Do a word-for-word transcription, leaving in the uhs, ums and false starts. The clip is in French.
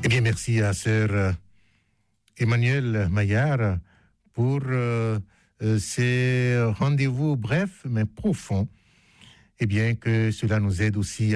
Eh bien, merci à sœur euh, Emmanuel Maillard pour euh, euh, ces rendez-vous brefs mais profonds. Eh bien, que cela nous aide aussi